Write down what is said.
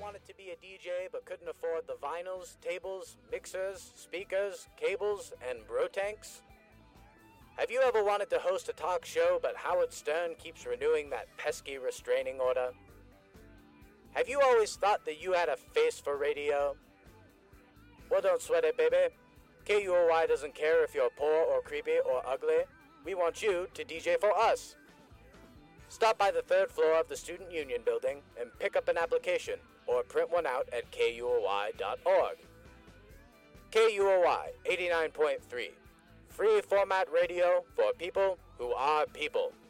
wanted to be a DJ but couldn't afford the vinyls, tables, mixers, speakers, cables, and bro tanks? Have you ever wanted to host a talk show but Howard Stern keeps renewing that pesky restraining order? Have you always thought that you had a face for radio? Well, don't sweat it, baby. KUOY doesn't care if you're poor or creepy or ugly. We want you to DJ for us. Stop by the 3rd floor of the Student Union Building and pick up an application or print one out at KUOY.org. KUOY 89.3. Free format radio for people who are people.